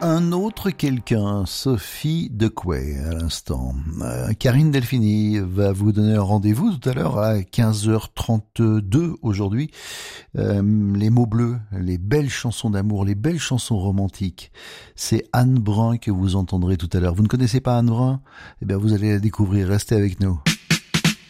Un autre quelqu'un, Sophie Dequay, à l'instant. Karine Delphini va vous donner un rendez-vous tout à l'heure à 15h32 aujourd'hui. Les mots bleus, les belles chansons d'amour, les belles chansons romantiques. C'est Anne Brun que vous entendrez tout à l'heure. Vous ne connaissez pas Anne Brun? Eh bien, vous allez la découvrir. Restez avec nous.